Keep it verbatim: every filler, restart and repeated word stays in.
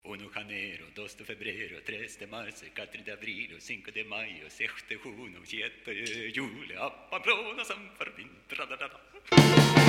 uno janeiro, dos de febrero, tres de marzo, quattro de abril, cinco de maio, sette de junio, siete de juli, a Pamplona, San Fermín, tra-da-da-da.